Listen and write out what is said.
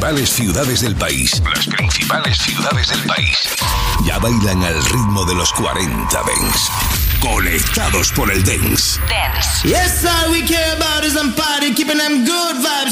principales ciudades del país. Las principales ciudades del país. Ya bailan al ritmo de los 40 Dance. Conectados por el Dance. Yes, all we care about is them party, keeping them good vibes